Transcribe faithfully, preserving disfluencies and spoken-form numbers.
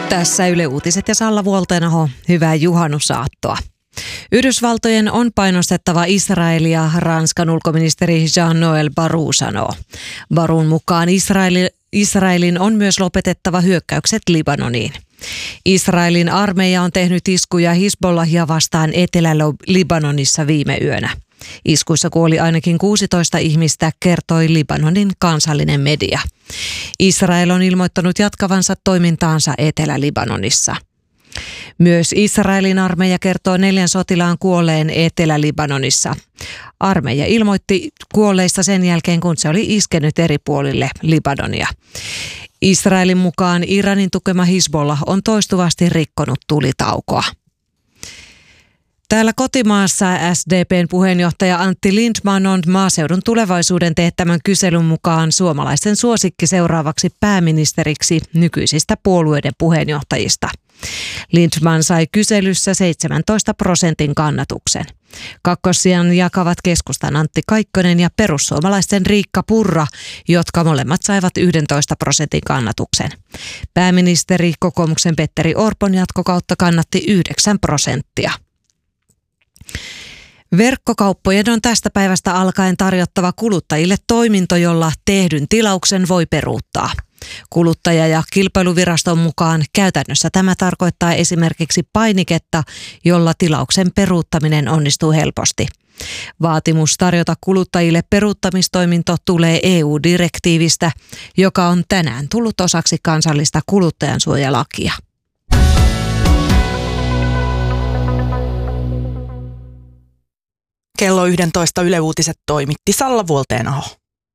Tässä Yle Uutiset ja Salla Vuoltenaho. Hyvää juhannusaattoa. Yhdysvaltojen on painostettava Israelia, Ranskan ulkoministeri Jean-Noël Barrot sanoo. Barrotin mukaan Israeli, Israelin on myös lopetettava hyökkäykset Libanoniin. Israelin armeija on tehnyt iskuja Hizbollahia vastaan Etelä-Libanonissa viime yönä. Iskuissa kuoli ainakin kuusitoista ihmistä, kertoi Libanonin kansallinen media. Israel on ilmoittanut jatkavansa toimintaansa Etelä-Libanonissa. Myös Israelin armeija kertoo neljän sotilaan kuolleen Etelä-Libanonissa. Armeija ilmoitti kuolleista sen jälkeen, kun se oli iskenyt eri puolille Libanonia. Israelin mukaan Iranin tukema Hizbollah on toistuvasti rikkonut tulitaukoa. Täällä kotimaassa S D P:n puheenjohtaja Antti Lindtman on Maaseudun Tulevaisuuden teettämän kyselyn mukaan suomalaisten suosikki seuraavaksi pääministeriksi nykyisistä puolueiden puheenjohtajista. Lindtman sai kyselyssä seitsemäntoista prosentin kannatuksen. Kakkossijan jakavat keskustan Antti Kaikkonen ja perussuomalaisten Riikka Purra, jotka molemmat saivat yksitoista prosentin kannatuksen. Pääministeri kokoomuksen Petteri Orpon jatkokautta kannatti yhdeksän prosenttia. Verkkokauppojen on tästä päivästä alkaen tarjottava kuluttajille toiminto, jolla tehdyn tilauksen voi peruuttaa. Kuluttaja- ja kilpailuviraston mukaan käytännössä tämä tarkoittaa esimerkiksi painiketta, jolla tilauksen peruuttaminen onnistuu helposti. Vaatimus tarjota kuluttajille peruuttamistoiminto tulee E U-direktiivistä, joka on tänään tullut osaksi kansallista kuluttajansuojalakia. Kello yksitoista Yle Uutiset toimitti Salla Vuoltenaho.